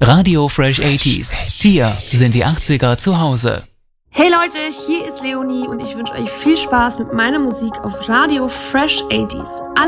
Radio Fresh 80s. Hier sind die 80er zu Hause. Hey Leute, hier ist Leonie und ich wünsche euch viel Spaß mit meiner Musik auf Radio Fresh 80s.